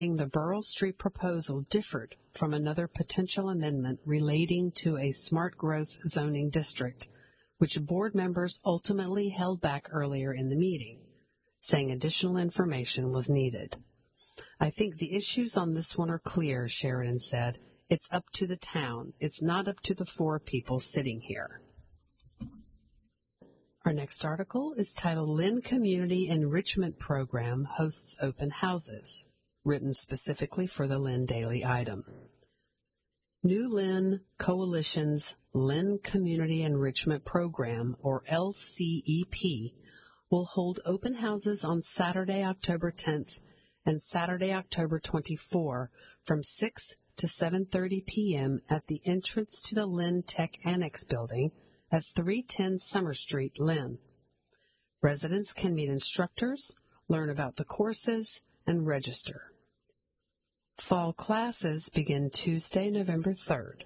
the Burrell Street proposal differed from another potential amendment relating to a smart growth zoning district, which board members ultimately held back earlier in the meeting, saying additional information was needed. I think the issues on this one are clear, Sheridan said. It's up to the town. It's not up to the four people sitting here. Our next article is titled Lynn Community Enrichment Program Hosts Open Houses, written specifically for the Lynn Daily Item. New Lynn Coalition's Lynn Community Enrichment Program, or LCEP, will hold open houses on Saturday, October 10th and Saturday, October 24 from 6 to 7:30 p.m. at the entrance to the Lynn Tech Annex building at 310 Summer Street, Lynn. Residents can meet instructors, learn about the courses, and register. Fall classes begin Tuesday, November 3rd.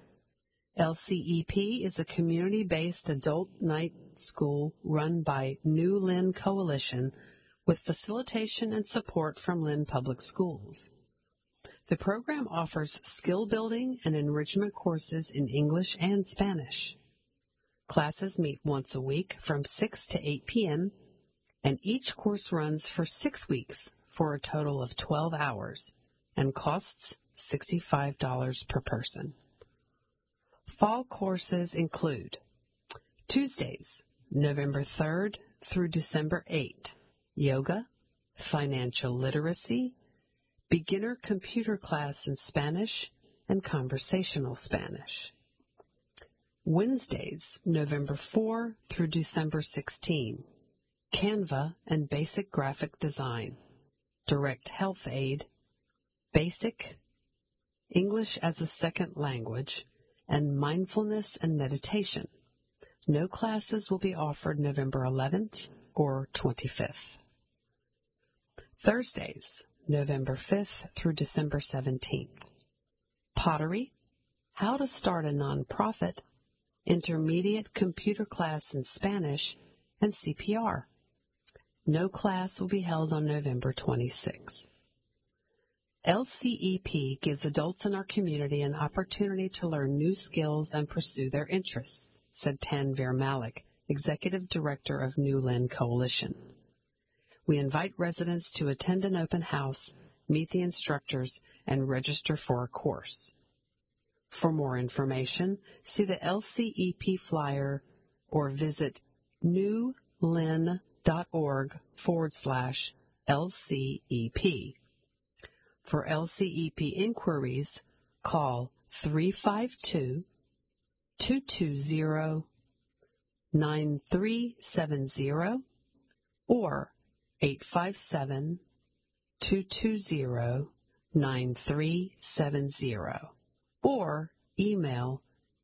LCEP is a community-based adult night school run by New Lynn Coalition with facilitation and support from Lynn Public Schools. The program offers skill building and enrichment courses in English and Spanish. Classes meet once a week from 6 to 8 p.m., and each course runs for 6 weeks for a total of 12 hours and costs $65 per person. Fall courses include Tuesdays, November 3rd through December 8th, yoga, financial literacy, beginner computer class in Spanish, and conversational Spanish. Wednesdays, November 4 through December 16, Canva and basic graphic design, direct health aid, basic, English as a second language, and mindfulness and meditation. No classes will be offered November 11th or 25th. Thursdays, November 5th through December 17th. Pottery, how to start a nonprofit, intermediate computer class in Spanish, and CPR. No class will be held on November 26th. LCEP gives adults in our community an opportunity to learn new skills and pursue their interests, said Tanvir Malik, Executive Director of New Lynn Coalition. We invite residents to attend an open house, meet the instructors, and register for a course. For more information, see the LCEP flyer or visit newlynn.org/LCEP. For LCEP inquiries, call 352-220-9370 or 857-220-9370 or email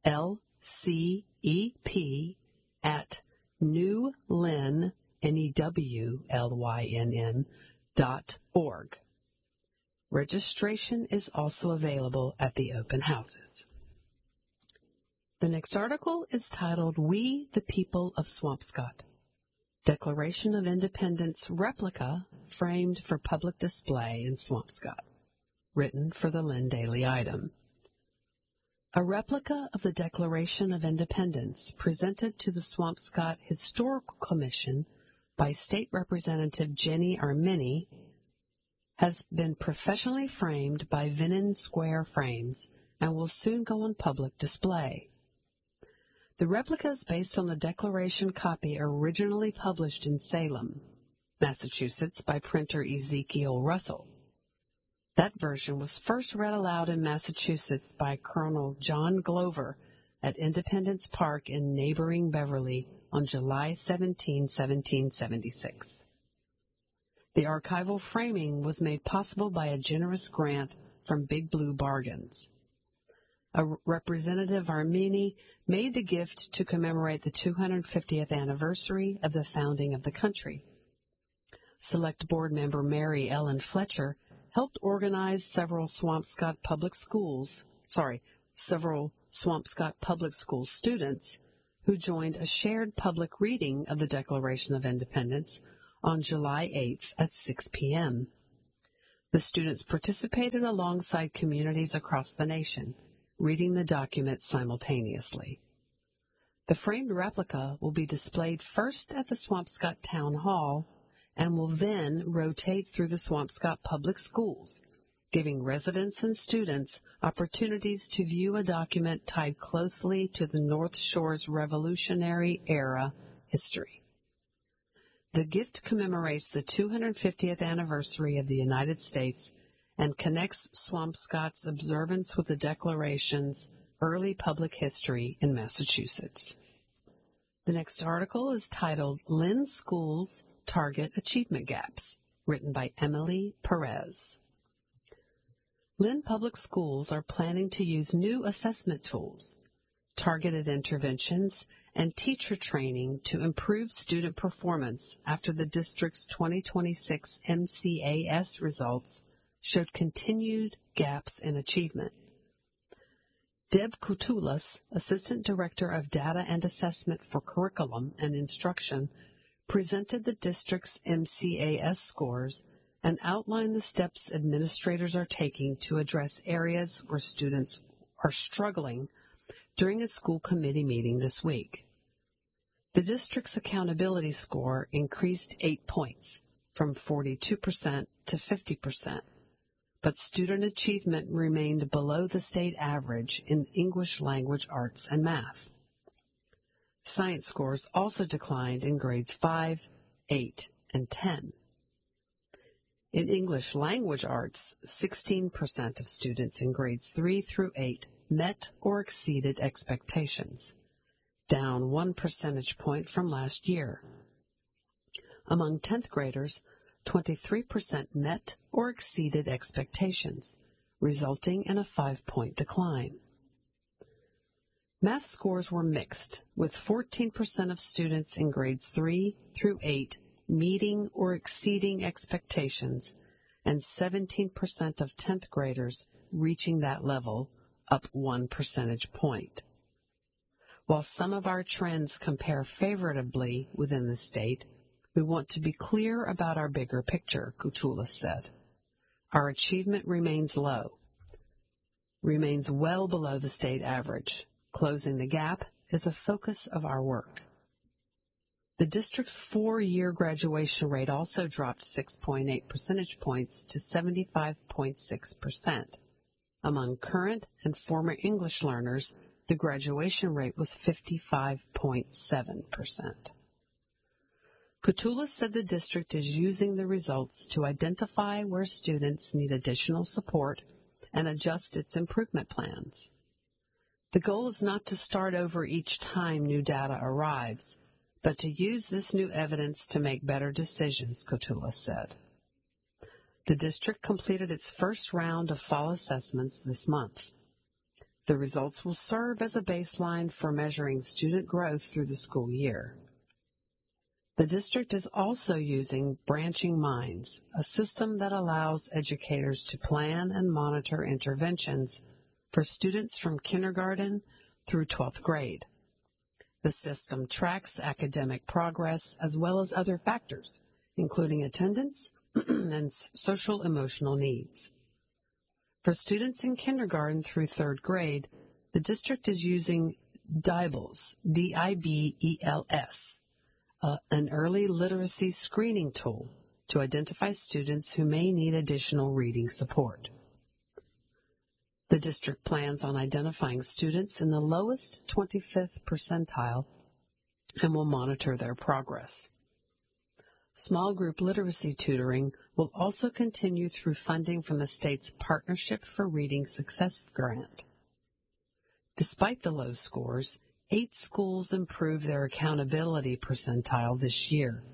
lcep@newlynn.org. Registration is also available at the open houses. The next article is titled, We the People of Swampscott, Declaration of Independence Replica Framed for Public Display in Swampscott, written for the Lynn Daily Item. A replica of the Declaration of Independence presented to the Swampscott Historical Commission by State Representative Jenny Armini has been professionally framed by Vinnen Square Frames and will soon go on public display. The replica is based on the Declaration copy originally published in Salem, Massachusetts by printer Ezekiel Russell. That version was first read aloud in Massachusetts by Colonel John Glover at Independence Park in neighboring Beverly on July 17, 1776. The archival framing was made possible by a generous grant from Big Blue Bargains. A Representative Armini made the gift to commemorate the 250th anniversary of the founding of the country. Select Board member Mary Ellen Fletcher helped organize several Swampscott Public School students who joined a shared public reading of the Declaration of Independence on July 8th at 6 p.m. The students participated alongside communities across the nation, reading the document simultaneously. The framed replica will be displayed first at the Swampscott Town Hall and will then rotate through the Swampscott Public Schools, giving residents and students opportunities to view a document tied closely to the North Shore's Revolutionary era history. The gift commemorates the 250th anniversary of the United States and connects Swampscott's observance with the Declaration's early public history in Massachusetts. The next article is titled Lynn Schools Target Achievement Gaps, written by Emily Perez. Lynn Public Schools are planning to use new assessment tools, targeted interventions, and teacher training to improve student performance after the district's 2026 MCAS results showed continued gaps in achievement. Deb Kutulas, Assistant Director of Data and Assessment for Curriculum and Instruction, presented the district's MCAS scores and outlined the steps administrators are taking to address areas where students are struggling during a school committee meeting this week. The district's accountability score increased 8 points, from 42% to 50%, but student achievement remained below the state average in English language arts and math. Science scores also declined in grades 5, 8, and 10. In English language arts, 16% of students in grades 3 through 8 met or exceeded expectations, down 1 percentage point from last year. Among 10th graders, 23% met or exceeded expectations, resulting in a 5-point decline. Math scores were mixed, with 14% of students in grades 3 through 8 meeting or exceeding expectations, and 17% of 10th graders reaching that level, up 1 percentage point. While some of our trends compare favorably within the state, we want to be clear about our bigger picture, Kutulas said. Our achievement remains low, remains well below the state average. Closing the gap is a focus of our work. The district's 4-year graduation rate also dropped 6.8 percentage points to 75.6%. Among current and former English learners, the graduation rate was 55.7%. Kutulas said the district is using the results to identify where students need additional support and adjust its improvement plans. The goal is not to start over each time new data arrives, but to use this new evidence to make better decisions, Kutulas said. The district completed its first round of fall assessments this month. The results will serve as a baseline for measuring student growth through the school year. The district is also using Branching Minds, a system that allows educators to plan and monitor interventions for students from kindergarten through 12th grade. The system tracks academic progress as well as other factors, including attendance and social-emotional needs. For students in kindergarten through 3rd grade, the district is using DIBELS, D-I-B-E-L-S, an early literacy screening tool to identify students who may need additional reading support. The district plans on identifying students in the lowest 25th percentile and will monitor their progress. Small group literacy tutoring will also continue through funding from the state's Partnership for Reading Success grant. Despite the low scores, 8 schools improved their accountability percentile this year.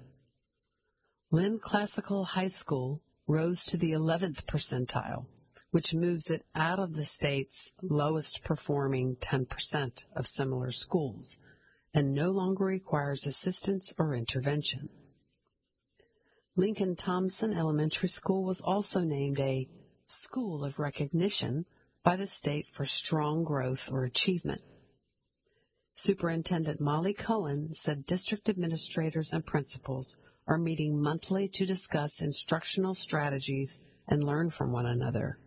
Lynn Classical High School rose to the 11th percentile, which moves it out of the state's lowest performing 10% of similar schools, and no longer requires assistance or intervention. Lincoln Thompson Elementary School was also named a School of Recognition by the state for strong growth or achievement. Superintendent Molly Cohen said district administrators and principals are meeting monthly to discuss instructional strategies and learn from one another.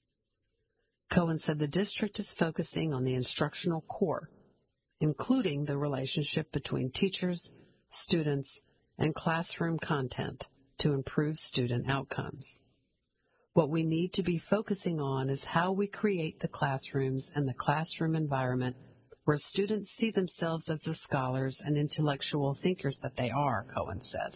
Cohen said the district is focusing on the instructional core, including the relationship between teachers, students, and classroom content to improve student outcomes. What we need to be focusing on is how we create the classrooms and the classroom environment where students see themselves as the scholars and intellectual thinkers that they are, Cohen said.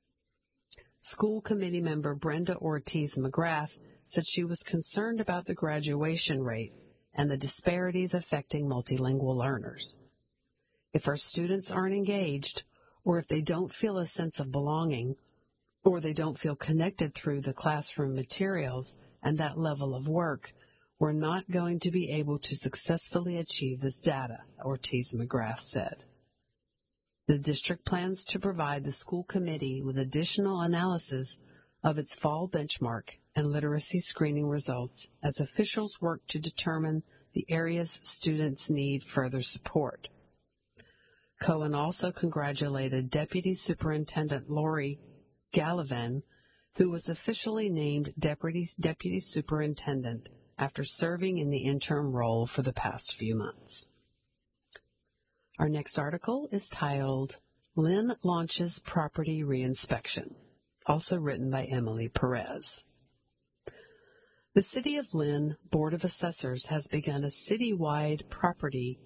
School committee member Brenda Ortiz McGrath said she was concerned about the graduation rate and the disparities affecting multilingual learners. If our students aren't engaged, or if they don't feel a sense of belonging, or they don't feel connected through the classroom materials and that level of work, we're not going to be able to successfully achieve this data, Ortiz McGrath said. The district plans to provide the school committee with additional analysis of its fall benchmark and literacy screening results as officials work to determine the areas students need further support. Cohen also congratulated Deputy Superintendent Lori Gallivan, who was officially named Deputy Superintendent after serving in the interim role for the past few months. Our next article is titled, Lynn Launches Property Reinspection, also written by Emily Perez. The City of Lynn Board of Assessors has begun a citywide property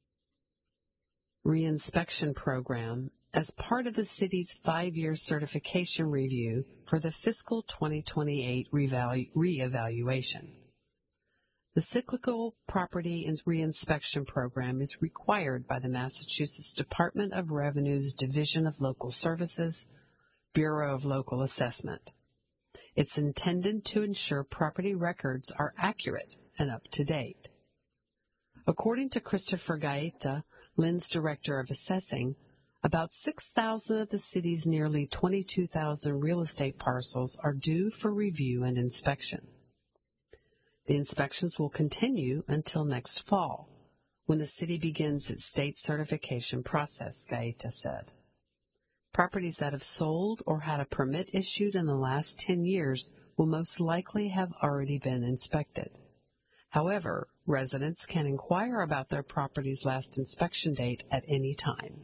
reinspection program as part of the city's 5-year certification review for the fiscal 2028 reevaluation. The cyclical property reinspection program is required by the Massachusetts Department of Revenue's Division of Local Services, Bureau of Local Assessment. It's intended to ensure property records are accurate and up to date. According to Christopher Gaeta, Lynn's Director of Assessing, about 6,000 of the city's nearly 22,000 real estate parcels are due for review and inspection. The inspections will continue until next fall, when the city begins its state certification process, Gaeta said. Properties that have sold or had a permit issued in the last 10 years will most likely have already been inspected. However, residents can inquire about their property's last inspection date at any time.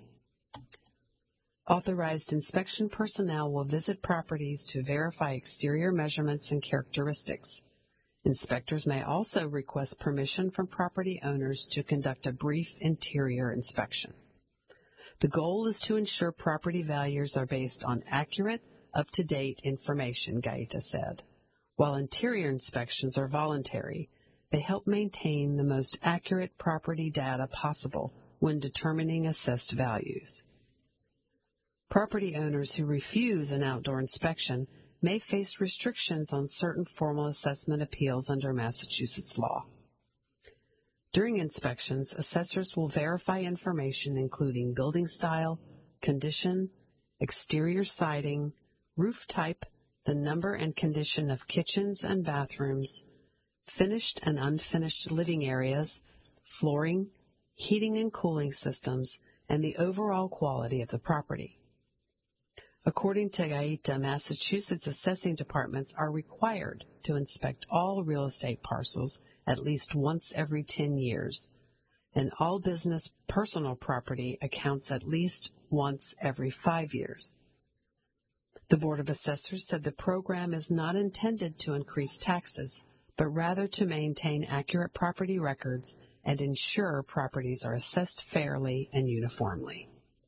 Authorized inspection personnel will visit properties to verify exterior measurements and characteristics. Inspectors may also request permission from property owners to conduct a brief interior inspection. The goal is to ensure property values are based on accurate, up-to-date information, Gaeta said. While interior inspections are voluntary, they help maintain the most accurate property data possible when determining assessed values. Property owners who refuse an outdoor inspection may face restrictions on certain formal assessment appeals under Massachusetts law. During inspections, assessors will verify information including building style, condition, exterior siding, roof type, the number and condition of kitchens and bathrooms, finished and unfinished living areas, flooring, heating and cooling systems, and the overall quality of the property. According to Gaeta, Massachusetts assessing departments are required to inspect all real estate parcels at least once every 10 years, and all business personal property accounts at least once every 5 years. The Board of Assessors said the program is not intended to increase taxes, but rather to maintain accurate property records and ensure properties are assessed fairly and uniformly.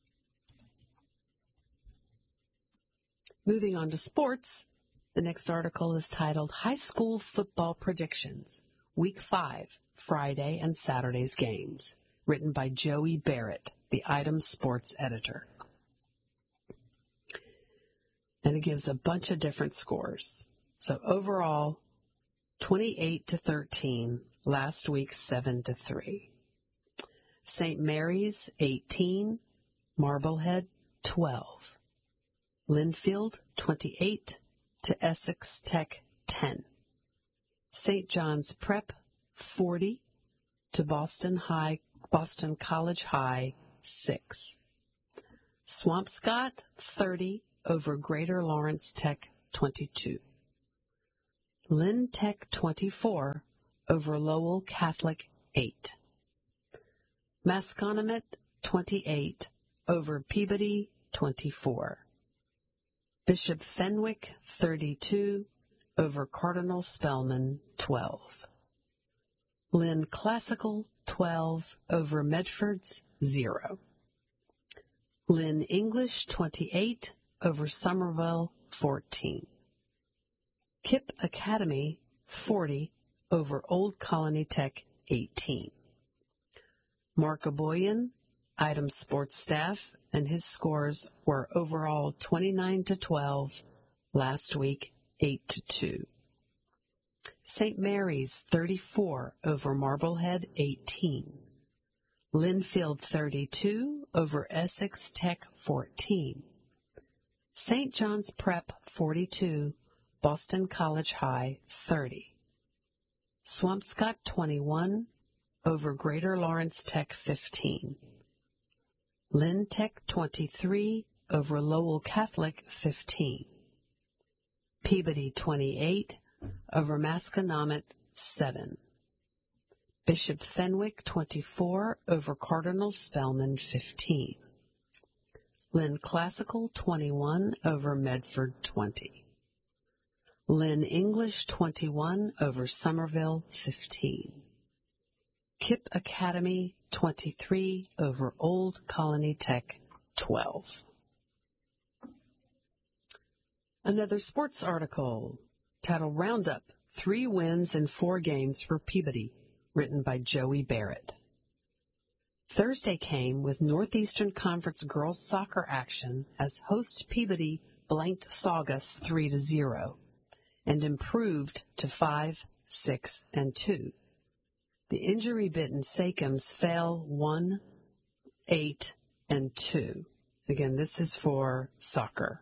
Moving on to sports, the next article is titled High School Football Predictions, Week 5, Friday and Saturday's Games, written by Joey Barrett, the Item Sports editor. And it gives a bunch of different scores. So overall, 28-13, last week 7-3. St. Mary's 18, Marblehead 12. Linfield 28 to Essex Tech 10. St. John's Prep 40 to Boston College High 6. Swampscott 30 over Greater Lawrence Tech 22. Lynn Tech 24 over Lowell Catholic 8. Masconomet 28 over Peabody 24. Bishop Fenwick 32 over Cardinal Spellman 12. Lynn Classical 12 over Medford's 0. Lynn English 28 over Somerville 14. Kip Academy 40 over Old Colony Tech 18. Mark Aboyan, Item Sports Staff, and his scores were overall 29-12, last week 8-2. St. Mary's 34 over Marblehead 18. Linfield 32 over Essex Tech 14. St. John's Prep 42, Boston College High 30. Swampscott 21 over Greater Lawrence Tech 15. Lynn Tech 23 over Lowell Catholic 15. Peabody 28 over Masconomet 7. Bishop Fenwick 24 over Cardinal Spellman 15. Lynn Classical 21 over Medford 20. Lynn English 21 over Somerville 15. Kip Academy 23 over Old Colony Tech 12. Another sports article titled Roundup, 3 wins in 4 games for Peabody, written by Joey Barrett. Thursday came with Northeastern Conference girls soccer action as host Peabody blanked Saugus 3-0 and improved to 5-6-2. The injury-bitten Sachems fell 1-8-2. Again, this is for soccer.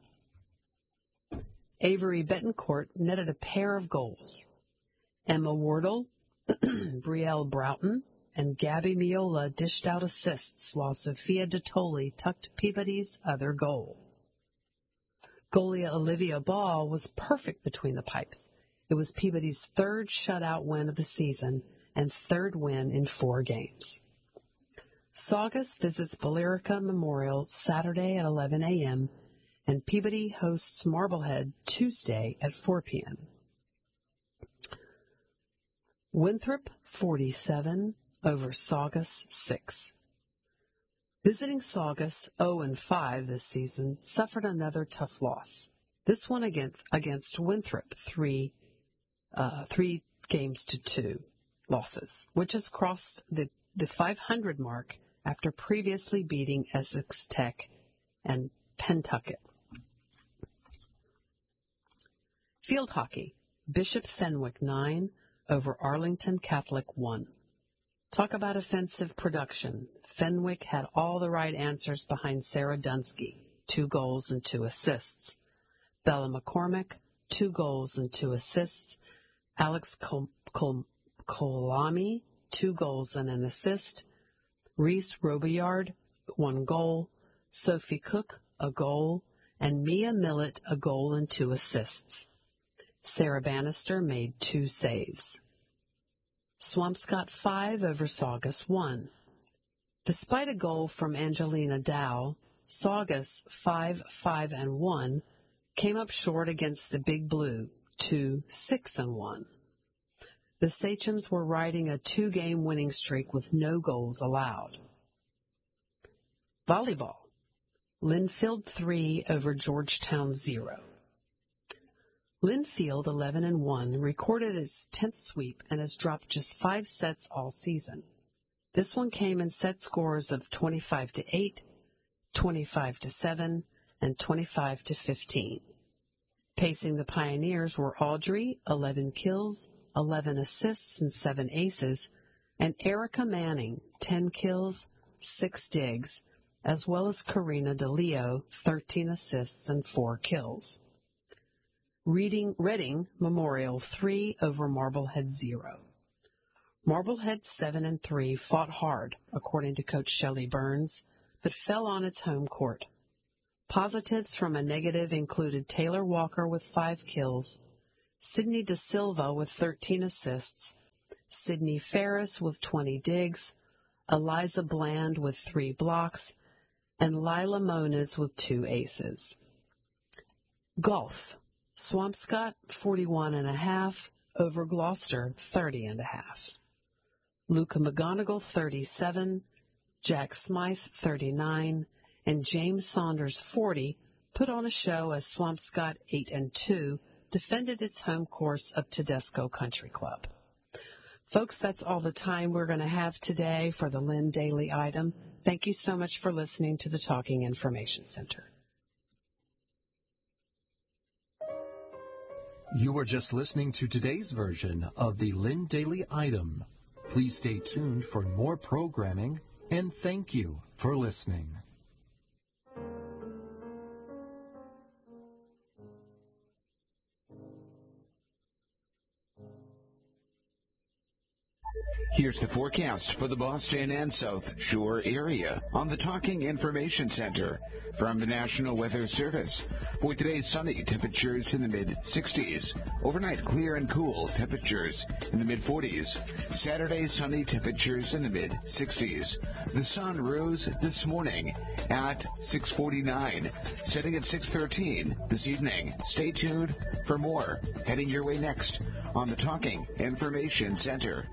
Avery Betancourt netted a pair of goals. Emma Wardle, Brielle Broughton, and Gabby Miola dished out assists, while Sophia DeToli tucked Peabody's other goal. Goalie Olivia Ball was perfect between the pipes. It was Peabody's 3rd shutout win of the season and 3rd win in 4 games. Saugus visits Billerica Memorial Saturday at 11 a.m., and Peabody hosts Marblehead Tuesday at 4 p.m. Winthrop 47 over Saugus 6. Visiting Saugus 0-5 this season suffered another tough loss. This one against Winthrop, 3 games to 2 losses, which has crossed the 500 mark after previously beating Essex Tech and Pentucket. Field hockey, Bishop Fenwick 9 over Arlington Catholic 1. Talk about offensive production. Fenwick had all the right answers behind Sarah Dunsky, 2 goals and 2 assists. Bella McCormick, 2 goals and 2 assists. Alex Kolami, 2 goals and an assist. Reese Robillard, 1 goal. Sophie Cook, a goal. And Mia Millett, a goal and 2 assists. Sarah Bannister made 2 saves. Swampscott 5 over Saugus 1. Despite a goal from Angelina Dow, Saugus 5-5-1 came up short against the Big Blue 2-6-1. The Sachems were riding a 2-game winning streak with no goals allowed. Volleyball, Linfield 3 over Georgetown 0. Linfield 11-1 recorded its 10th sweep and has dropped just 5 sets all season. This one came in set scores of 25-8, 25-7, and 25-15. Pacing the Pioneers were Audrey, 11 kills, 11 assists, and 7 aces, and Erica Manning, 10 kills, 6 digs, as well as Karina DeLeo, 13 assists and 4 kills. Reading Memorial 3 over Marblehead 0. Marblehead 7-3 fought hard, according to Coach Shelley Burns, but fell on its home court. Positives from a negative included Taylor Walker with 5 kills, Sydney De Silva with 13 assists, Sydney Ferris with 20 digs, Eliza Bland with 3 blocks, and Lila Moniz with 2 aces. Golf. Swampscott, 41.5, over Gloucester, 30.5. Luca McGonigal, 37, Jack Smythe, 39, and James Saunders, 40, put on a show as Swampscott, 8-2, defended its home course of Tedesco Country Club. Folks, that's all the time we're going to have today for the Lynn Daily Item. Thank you so much for listening to the Talking Information Center. You were just listening to today's version of the Lynn Daily Item. Please stay tuned for more programming, and thank you for listening. Here's the forecast for the Boston and South Shore area on the Talking Information Center from the National Weather Service. For today's sunny, temperatures in the mid-60s. Overnight, clear and cool, temperatures in the mid-40s. Saturday, sunny, temperatures in the mid-60s. The sun rose this morning at 6:49, setting at 6:13 this evening. Stay tuned for more. Heading your way next on the Talking Information Center.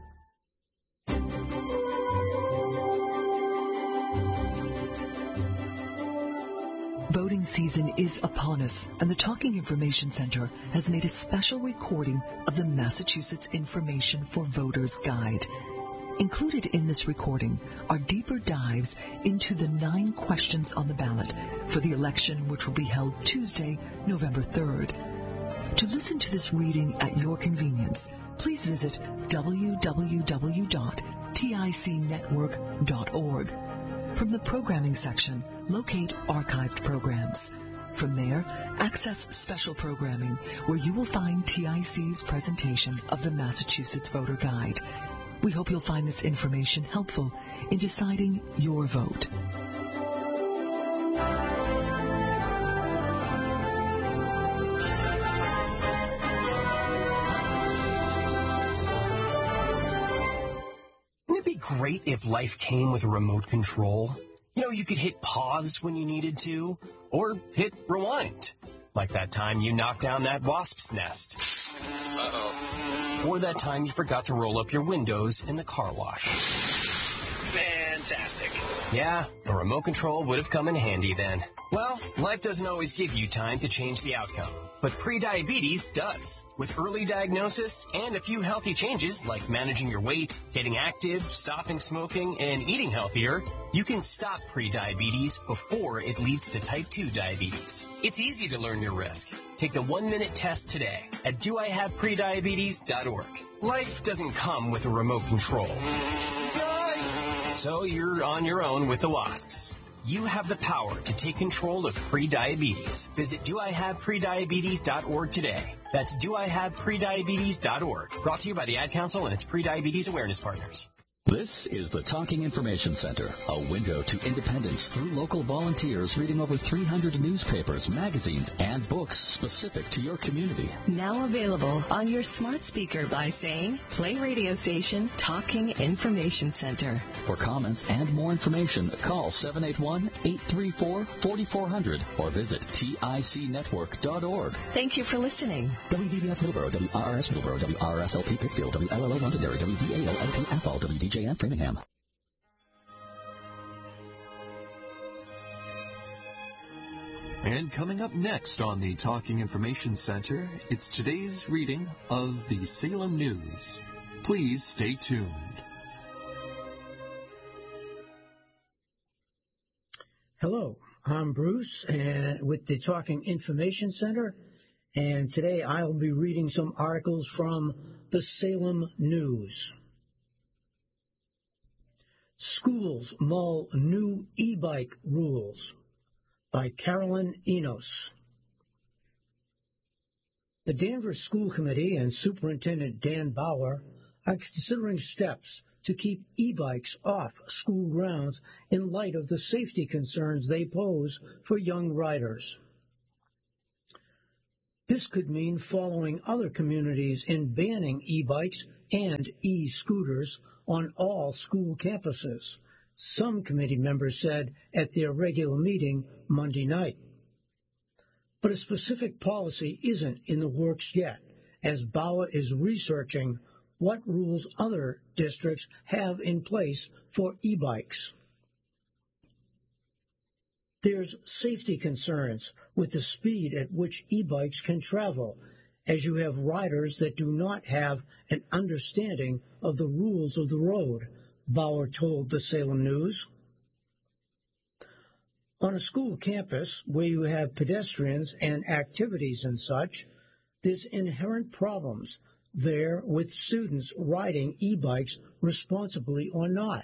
Voting season is upon us, and the Talking Information Center has made a special recording of the Massachusetts Information for Voters Guide. Included in this recording are deeper dives into the 9 questions on the ballot for the election, which will be held Tuesday, November 3rd. To listen to this reading at your convenience, please visit www.ticnetwork.org. From the programming section, locate archived programs. From there, access special programming, where you will find TIC's presentation of the Massachusetts Voter Guide. We hope you'll find this information helpful in deciding your vote. Wouldn't it be great if life came with a remote control? You know, you could hit pause when you needed to, or hit rewind, like that time you knocked down that wasp's nest. Uh-oh. Or that time you forgot to roll up your windows in the car wash. Fantastic. Yeah, a remote control would have come in handy then. Well, life doesn't always give you time to change the outcome, but prediabetes does. With early diagnosis and a few healthy changes like managing your weight, getting active, stopping smoking, and eating healthier, you can stop prediabetes before it leads to type 2 diabetes. It's easy to learn your risk. Take the 1-minute test today at doihaveprediabetes.org. Life doesn't come with a remote control. So you're on your own with the wasps. You have the power to take control of prediabetes. Visit doihaveprediabetes.org today. That's doihaveprediabetes.org. Brought to you by the Ad Council and its prediabetes awareness partners. This is the Talking Information Center, a window to independence through local volunteers reading over 300 newspapers, magazines, and books specific to your community. Now available on your smart speaker by saying, play radio station Talking Information Center. For comments and more information, call 781-834-4400 or visit ticnetwork.org. Thank you for listening. WDBF Middleborough, WRRS Middleborough, WRSLP Pittsfield, WLLO Londonderry, WVALLP Athol, WDJN Framingham. And coming up next on the Talking Information Center, it's today's reading of the Salem News. Please stay tuned. Hello, I'm Bruce with the Talking Information Center, and today I'll be reading some articles from the Salem News. Schools mull new e-bike rules by Carolyn Enos. The Danvers School Committee and Superintendent Dan Bauer are considering steps to keep e-bikes off school grounds in light of the safety concerns they pose for young riders. This could mean following other communities in banning e-bikes and e-scooters on all school campuses, some committee members said at their regular meeting Monday night. But a specific policy isn't in the works yet, as Bauer is researching what rules other districts have in place for e-bikes. There's safety concerns with the speed at which e-bikes can travel, as you have riders that do not have an understanding of the rules of the road, Bauer told the Salem News. On a school campus where you have pedestrians and activities and such, there's inherent problems there with students riding e-bikes responsibly or not.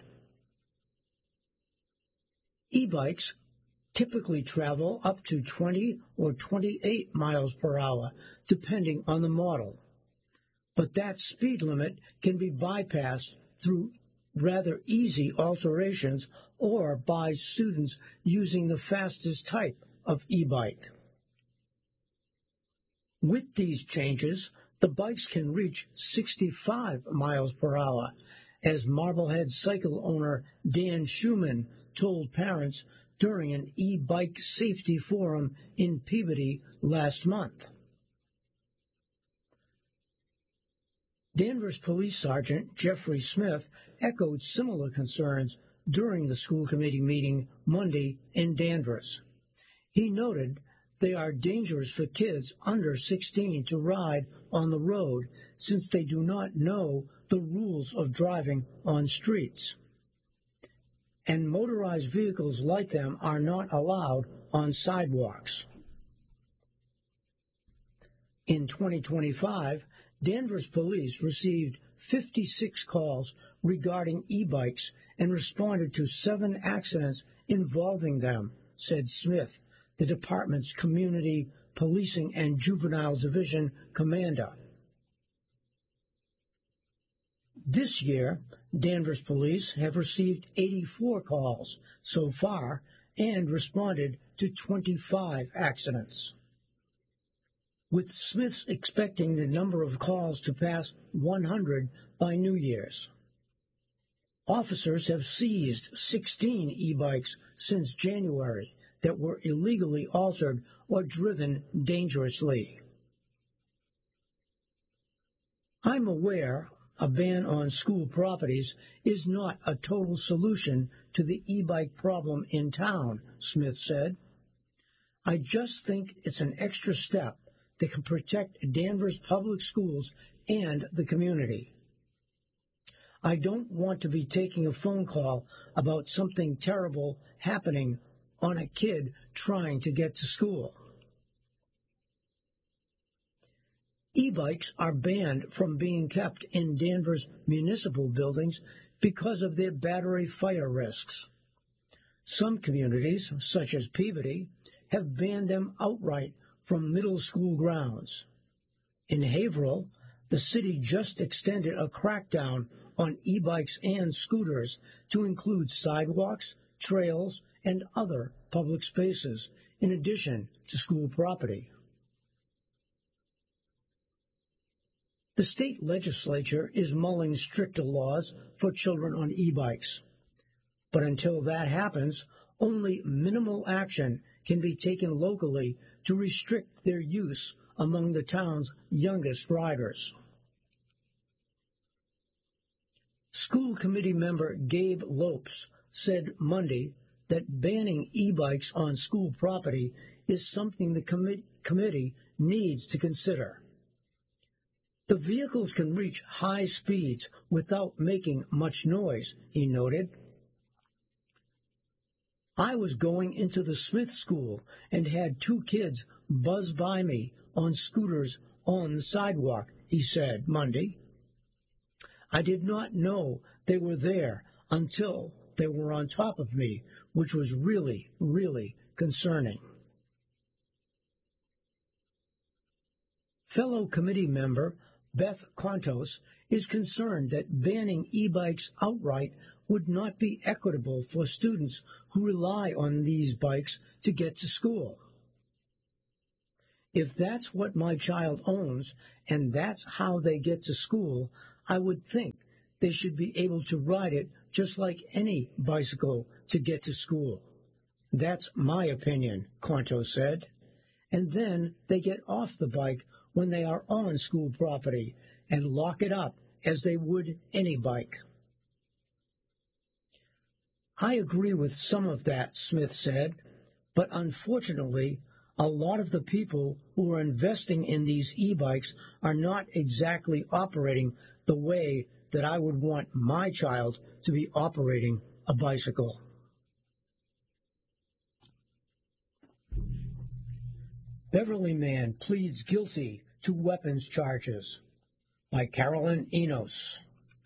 E-bikes typically travel up to 20 or 28 miles per hour, depending on the model. But that speed limit can be bypassed through rather easy alterations or by students using the fastest type of e-bike. With these changes, the bikes can reach 65 miles per hour, as Marblehead cycle owner Dan Schumann told parents during an e-bike safety forum in Peabody last month. Danvers Police Sergeant Jeffrey Smith echoed similar concerns during the school committee meeting Monday in Danvers. He noted they are dangerous for kids under 16 to ride on the road since they do not know the rules of driving on streets. And motorized vehicles like them are not allowed on sidewalks. In 2025, Danvers police received 56 calls regarding e-bikes and responded to 7 accidents involving them, said Smith, the department's Community Policing and Juvenile Division commander. This year, Danvers police have received 84 calls so far and responded to 25 accidents, with Smith expecting the number of calls to pass 100 by New Year's. Officers have seized 16 e-bikes since January that were illegally altered or driven dangerously. I'm aware a ban on school properties is not a total solution to the e-bike problem in town, Smith said. I just think it's an extra step that can protect Danvers public schools and the community. I don't want to be taking a phone call about something terrible happening on a kid trying to get to school. E-bikes are banned from being kept in Danvers municipal buildings because of their battery fire risks. Some communities, such as Peabody, have banned them outright from middle school grounds. In Haverhill, the city just extended a crackdown on e-bikes and scooters to include sidewalks, trails, and other public spaces, in addition to school property. The state legislature is mulling stricter laws for children on e-bikes. But until that happens, only minimal action can be taken locally to restrict their use among the town's youngest riders. School committee member Gabe Lopes said Monday that banning e-bikes on school property is something the committee needs to consider. The vehicles can reach high speeds without making much noise, he noted. I was going into the Smith School and had 2 kids buzz by me on scooters on the sidewalk, he said Monday. I did not know they were there until they were on top of me, which was really, really concerning. Fellow committee member Beth Contos is concerned that banning e-bikes outright would not be equitable for students who rely on these bikes to get to school. If that's what my child owns and that's how they get to school, I would think they should be able to ride it just like any bicycle to get to school. That's my opinion, Quanto said. And then they get off the bike when they are on school property and lock it up as they would any bike. I agree with some of that, Smith said, but unfortunately, a lot of the people who are investing in these e-bikes are not exactly operating the way that I would want my child to be operating a bicycle. Beverly man pleads guilty to weapons charges, by Carolyn Enos.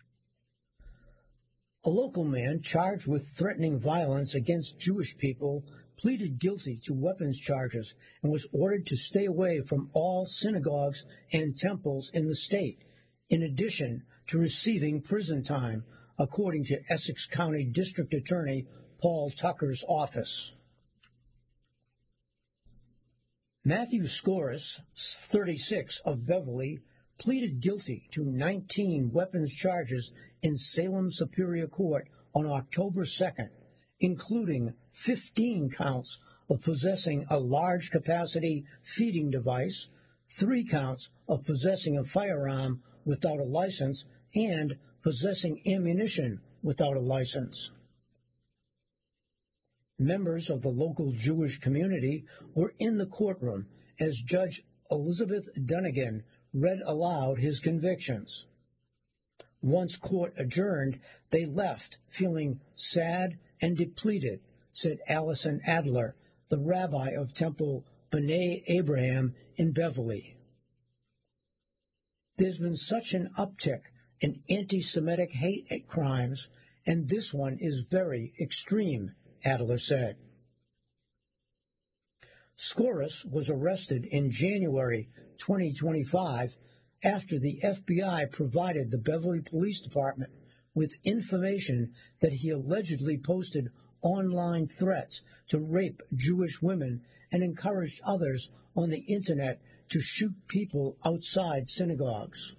A local man charged with threatening violence against Jewish people pleaded guilty to weapons charges and was ordered to stay away from all synagogues and temples in the state, in addition to receiving prison time, according to Essex County District Attorney Paul Tucker's office. Matthew Scoris, 36, of Beverly, pleaded guilty to 19 weapons charges in Salem Superior Court on October 2nd, including 15 counts of possessing a large-capacity feeding device, 3 counts of possessing a firearm without a license, and possessing ammunition without a license. Members of the local Jewish community were in the courtroom as Judge Elizabeth Dunnigan read aloud his convictions. Once court adjourned, they left feeling sad and depleted, said Allison Adler, the rabbi of Temple B'nai Abraham in Beverly. There's been such an uptick in anti-Semitic hate crimes, and this one is very extreme, Adler said. Scoris was arrested in January 2025 after the FBI provided the Beverly Police Department with information that he allegedly posted online threats to rape Jewish women and encouraged others on the Internet to shoot people outside synagogues.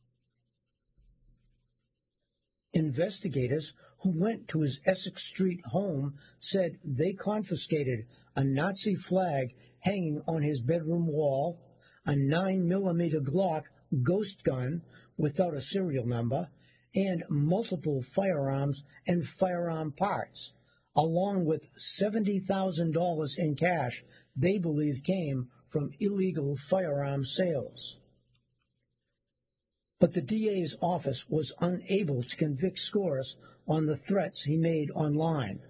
Investigators who went to his Essex Street home said they confiscated a Nazi flag hanging on his bedroom wall, a 9mm Glock ghost gun without a serial number, and multiple firearms and firearm parts, along with $70,000 in cash they believe came from illegal firearm sales. But the DA's office was unable to convict Scoris on the threats he made online.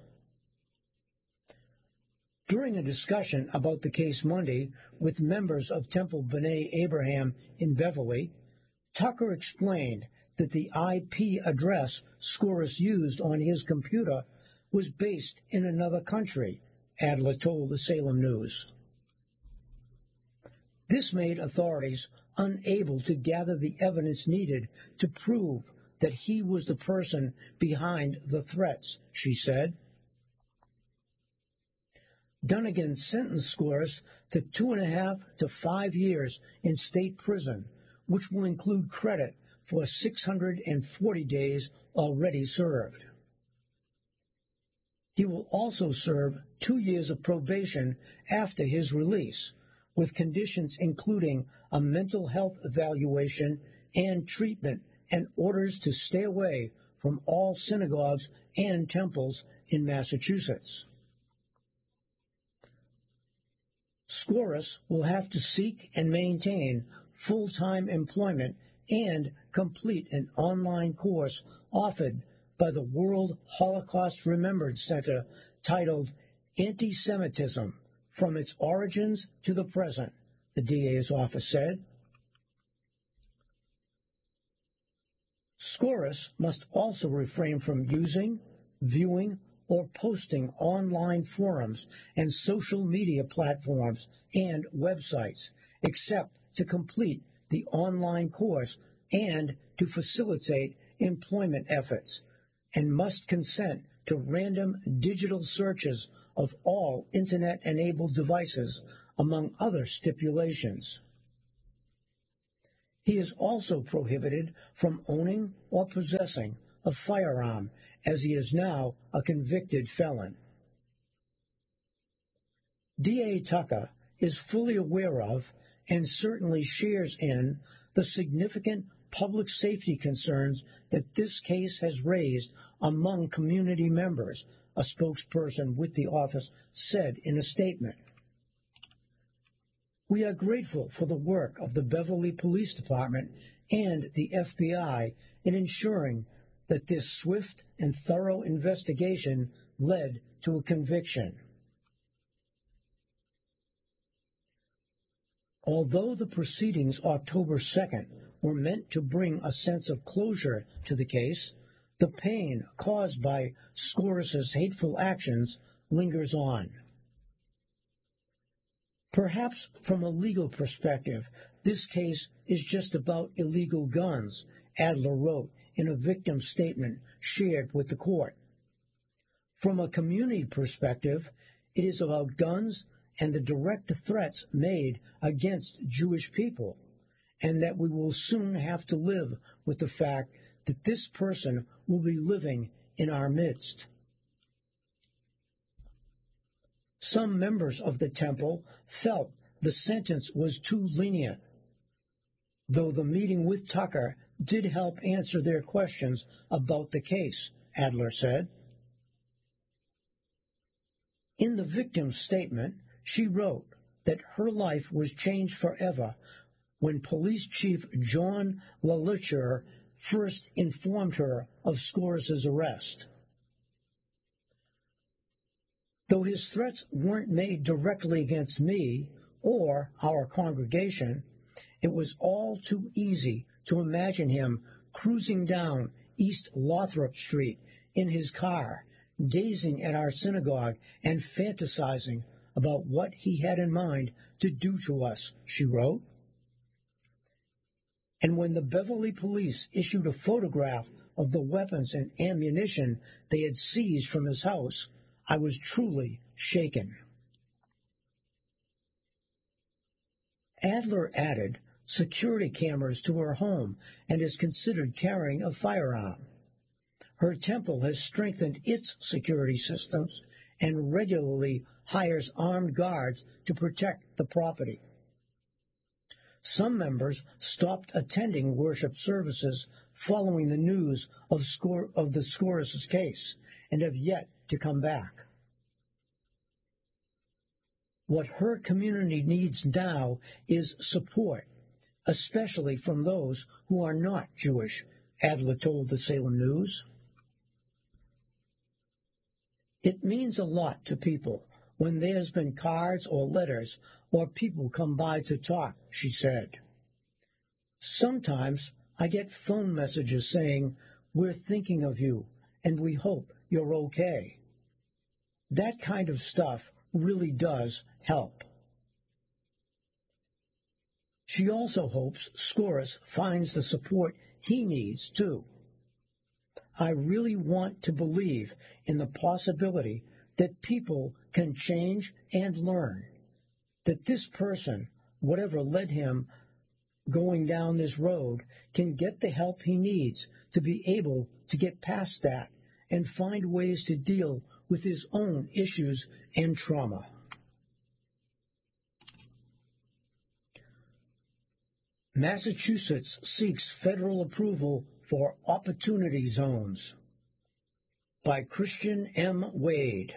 During a discussion about the case Monday with members of Temple B'nai Abraham in Beverly, Tucker explained that the IP address Scoris used on his computer was based in another country, Adler told the Salem News. This made authorities unable to gather the evidence needed to prove that he was the person behind the threats, she said. Dunnigan sentenced Scoris to 2.5 to 5 years in state prison, which will include credit for 640 days already served. He will also serve 2 years of probation after his release, with conditions including a mental health evaluation and treatment and orders to stay away from all synagogues and temples in Massachusetts. Scoris will have to seek and maintain full-time employment and complete an online course offered by the World Holocaust Remembrance Center titled Anti-Semitism, From Its Origins to the Present, the DA's office said. Scoris must also refrain from using, viewing, or posting online forums and social media platforms and websites, except to complete the online course and to facilitate employment efforts, and must consent to random digital searches of all Internet-enabled devices among other stipulations. He is also prohibited from owning or possessing a firearm, as he is now a convicted felon. D.A. Tucker is fully aware of and certainly shares in the significant public safety concerns that this case has raised among community members, a spokesperson with the office said in a statement. We are grateful for the work of the Beverly Police Department and the FBI in ensuring that this swift and thorough investigation led to a conviction. Although the proceedings October 2nd were meant to bring a sense of closure to the case, the pain caused by Skouras's hateful actions lingers on. Perhaps from a legal perspective, this case is just about illegal guns, Adler wrote in a victim statement shared with the court. From a community perspective, it is about guns and the direct threats made against Jewish people, and that we will soon have to live with the fact that this person will be living in our midst. Some members of the temple felt the sentence was too lenient, though the meeting with Tucker did help answer their questions about the case, Adler said. In the victim's statement, she wrote that her life was changed forever when Police Chief John LaLouture first informed her of Skouras's arrest. Though his threats weren't made directly against me or our congregation, it was all too easy to imagine him cruising down East Lothrop Street in his car, gazing at our synagogue and fantasizing about what he had in mind to do to us, she wrote. And when the Beverly police issued a photograph of the weapons and ammunition they had seized from his house, I was truly shaken. Adler added security cameras to her home and is considered carrying a firearm. Her temple has strengthened its security systems and regularly hires armed guards to protect the property. Some members stopped attending worship services following the news of the Skouras case and have yet to come back. What her community needs now is support, especially from those who are not Jewish, Adler told the Salem News. It means a lot to people when there's been cards or letters or people come by to talk, she said. Sometimes I get phone messages saying, "We're thinking of you and we hope you're okay." That kind of stuff really does help. She also hopes Skouras finds the support he needs, too. I really want to believe in the possibility that people can change and learn, that this person, whatever led him going down this road, can get the help he needs to be able to get past that and find ways to deal with his own issues and trauma. Massachusetts seeks federal approval for opportunity zones. By Christian M. Wade.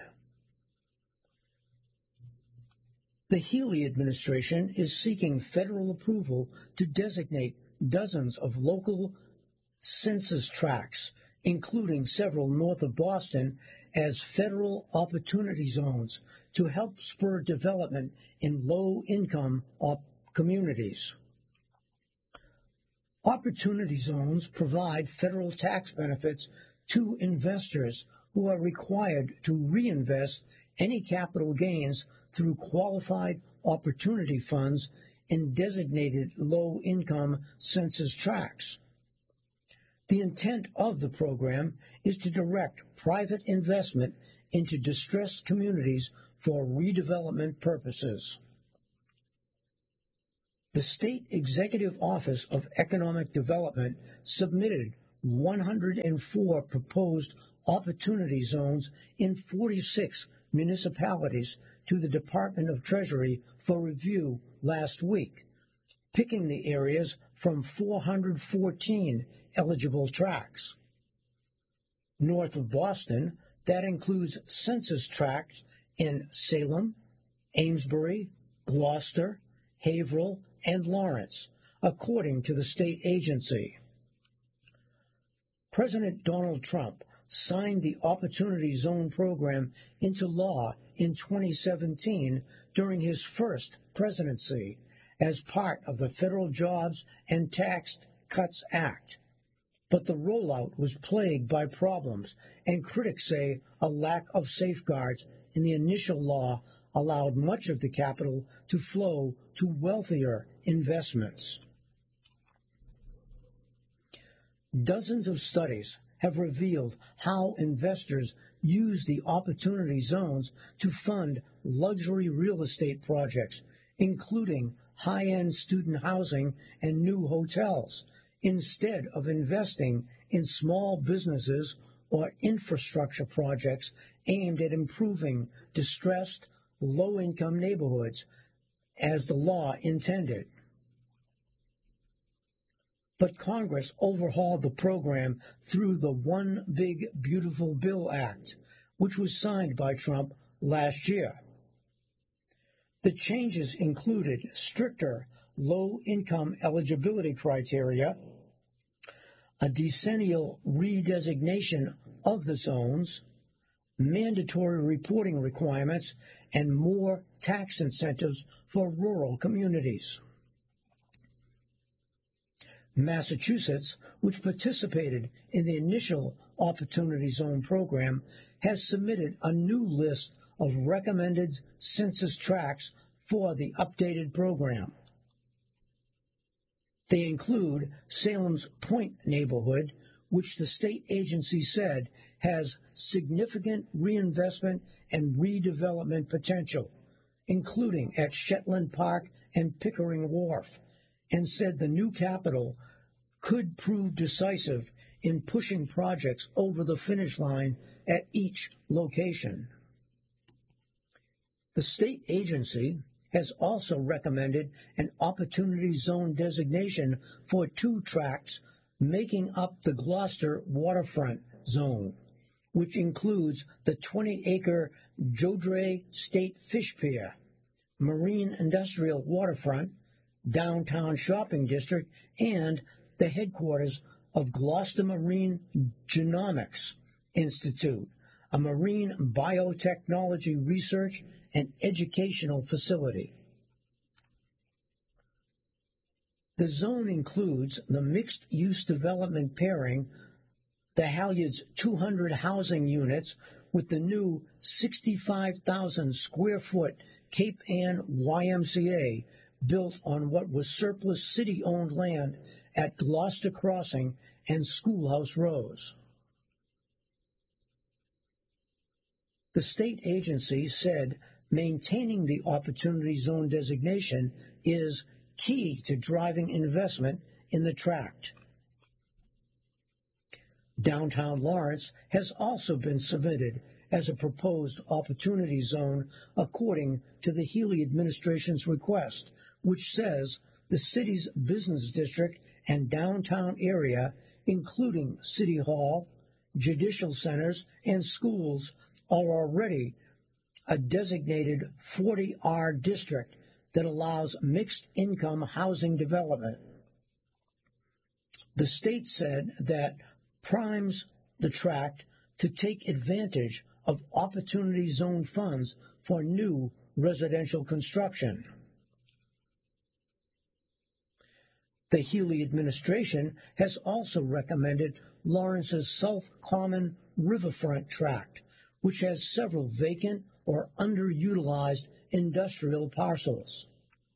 The Healy administration is seeking federal approval to designate dozens of local census tracts, including several north of Boston, as federal opportunity zones to help spur development in low-income communities. Opportunity zones provide federal tax benefits to investors who are required to reinvest any capital gains through qualified opportunity funds in designated low-income census tracts. The intent of the program is to direct private investment into distressed communities for redevelopment purposes. The State Executive Office of Economic Development submitted 104 proposed opportunity zones in 46 municipalities to the Department of Treasury for review last week, picking the areas from 414 eligible tracts. North of Boston, that includes census tracts in Salem, Amesbury, Gloucester, Haverhill, and Lawrence, according to the state agency. President Donald Trump signed the Opportunity Zone program into law in 2017 during his first presidency as part of the Federal Jobs and Tax Cuts Act. But the rollout was plagued by problems, and critics say a lack of safeguards in the initial law allowed much of the capital to flow to wealthier investments. Dozens of studies have revealed how investors use the opportunity zones to fund luxury real estate projects, including high-end student housing and new hotels, instead of investing in small businesses or infrastructure projects aimed at improving distressed, low-income neighborhoods, as the law intended. But Congress overhauled the program through the One Big Beautiful Bill Act, which was signed by Trump last year. The changes included stricter low-income eligibility criteria, a decennial redesignation of the zones, mandatory reporting requirements, and more tax incentives for rural communities. Massachusetts, which participated in the initial Opportunity Zone program, has submitted a new list of recommended census tracts for the updated program. They include Salem's Point neighborhood, which the state agency said has significant reinvestment and redevelopment potential, including at Shetland Park and Pickering Wharf, and said the new capital could prove decisive in pushing projects over the finish line at each location. The state agency has also recommended an Opportunity Zone designation for 2 tracts making up the Gloucester waterfront zone, which includes the 20-acre Jodrey State Fish Pier, Marine Industrial Waterfront, Downtown Shopping District, and the headquarters of Gloucester Marine Genomics Institute, a marine biotechnology research and educational facility. The zone includes the mixed-use development pairing, the Halyards 200 housing units with the new 65,000 square foot Cape Ann YMCA built on what was surplus city-owned land at Gloucester Crossing and Schoolhouse Rows. The state agency said maintaining the Opportunity Zone designation is key to driving investment in the tract. Downtown Lawrence has also been submitted as a proposed Opportunity Zone according to the Healey administration's request, which says the city's business district and downtown area, including City Hall, judicial centers, and schools, are already a designated 40R district that allows mixed-income housing development. The state said that primes the tract to take advantage of Opportunity Zone funds for new residential construction. The Healey administration has also recommended Lawrence's South Common Riverfront tract, which has several vacant or underutilized industrial parcels.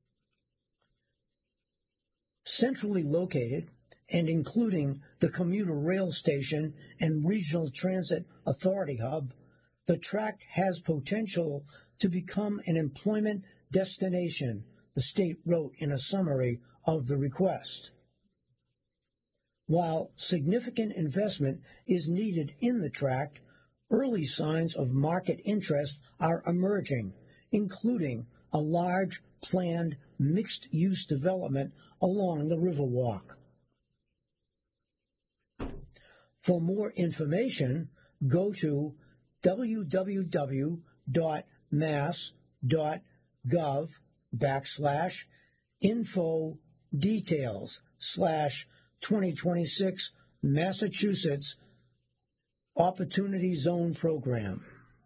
Centrally located and including the commuter rail station and regional transit authority hub, the tract has potential to become an employment destination the state wrote in a summary of the request. While significant investment is needed in the tract, early signs of market interest are emerging, including a large planned mixed-use development along the Riverwalk. For more information, go to www.mass.gov/info-details/2026 Massachusetts Opportunity Zone Program.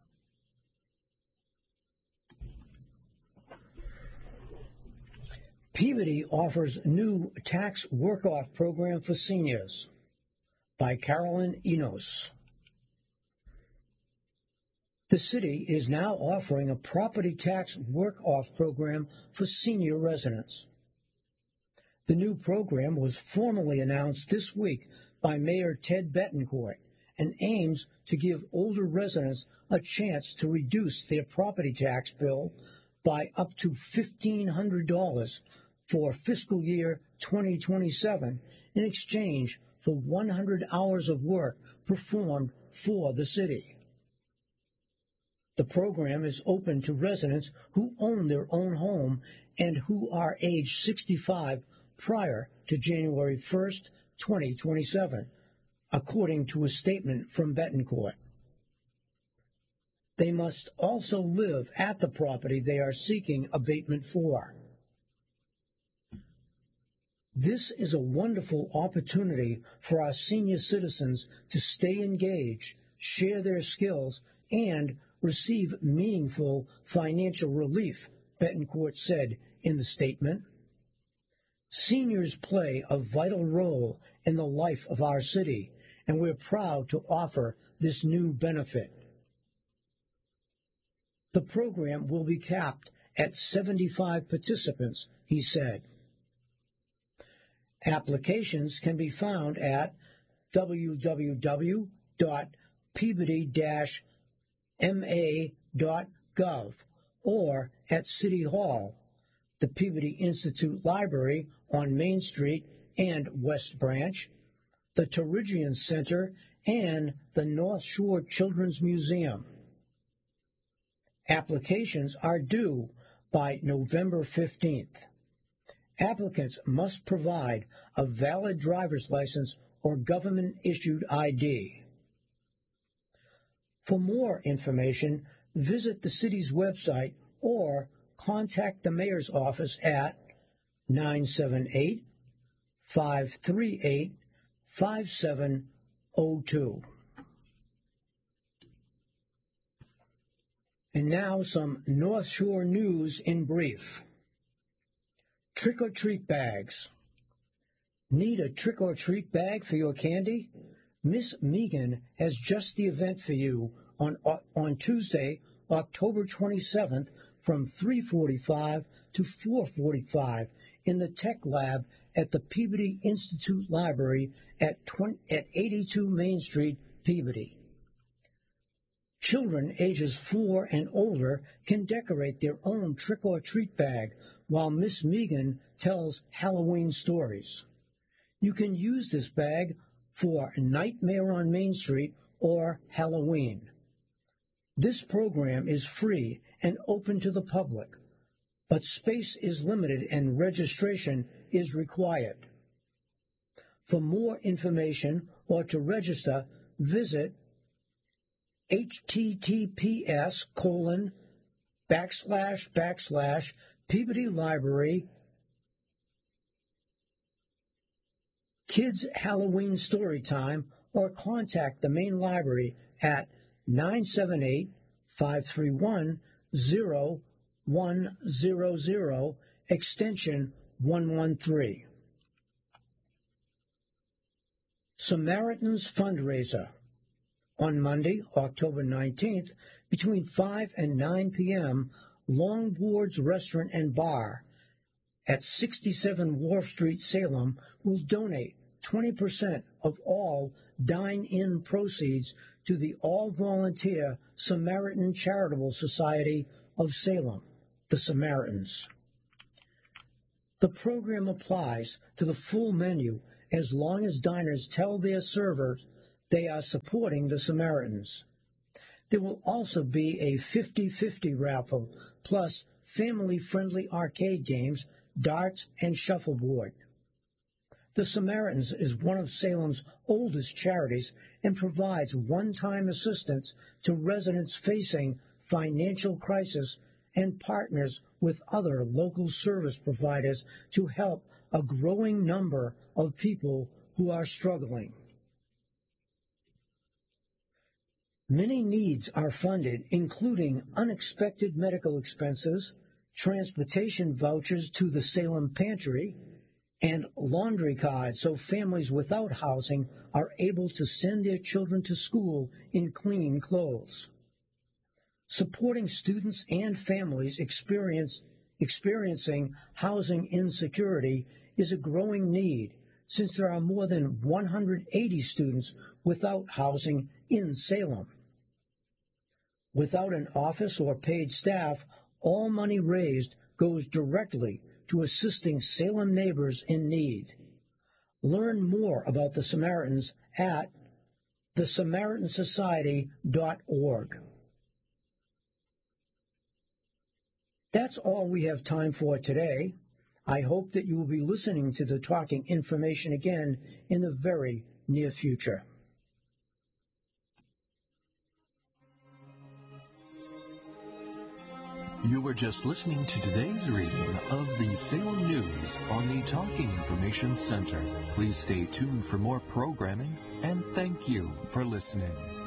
Peabody offers new tax work-off program for seniors, by Carolyn Enos. The city is now offering a property tax work-off program for senior residents. The new program was formally announced this week by Mayor Ted Bettencourt and aims to give older residents a chance to reduce their property tax bill by up to $1,500 for fiscal year 2027 in exchange for 100 hours of work performed for the city. The program is open to residents who own their own home and who are age 65 prior to January 1st, 2027, according to a statement from Bettencourt. They must also live at the property they are seeking abatement for. This is a wonderful opportunity for our senior citizens to stay engaged, share their skills, and receive meaningful financial relief, Bettencourt said in the statement. Seniors play a vital role in the life of our city, and we're proud to offer this new benefit. The program will be capped at 75 participants, he said. Applications can be found at www.peabody-ma.gov or at City Hall, the Peabody Institute Library on Main Street and West Branch, the Torigian Center, and the North Shore Children's Museum. Applications are due by November 15th. Applicants must provide a valid driver's license or government-issued ID. For more information, visit the city's website or contact the mayor's office at 978-538-5702. And now some North Shore news in brief. Trick-or-treat bags. Need a trick-or-treat bag for your candy? Miss Megan has just the event for you on Tuesday, October 27th from 3:45 to 4:45 in the Tech Lab at the Peabody Institute Library at 82 Main Street, Peabody. Children ages 4 and older can decorate their own trick-or-treat bag while Miss Megan tells Halloween stories. You can use this bag for Nightmare on Main Street or Halloween. This program is free and open to the public, but space is limited and registration is required. For more information or to register, visit https://Peabody Library Kids Halloween Storytime or contact the main library at 978-531-0100 extension 113. Samaritan's Fundraiser on Monday, October 19th, between 5 and 9 p.m., Longboards Restaurant and Bar at 67 Wharf Street, Salem, will donate 20% of all dine-in proceeds to the all-volunteer Samaritan Charitable Society of Salem, the Samaritans. The program applies to the full menu as long as diners tell their servers they are supporting the Samaritans. There will also be a 50-50 raffle, plus family-friendly arcade games, darts, and shuffleboard. The Samaritans is one of Salem's oldest charities and provides one-time assistance to residents facing financial crisis and partners with other local service providers to help a growing number of people who are struggling. Many needs are funded, including unexpected medical expenses, transportation vouchers to the Salem Pantry, and laundry cards so families without housing are able to send their children to school in clean clothes. Supporting students and families experiencing housing insecurity is a growing need, since there are more than 180 students without housing in Salem. Without an office or paid staff, all money raised goes directly to assisting Salem neighbors in need. Learn more about the Samaritans at thesamaritanssociety.org. That's all we have time for today. I hope that you will be listening to the Talking Information again in the very near future. You were just listening to today's reading of the Salem News on the Talking Information Center. Please stay tuned for more programming, and thank you for listening.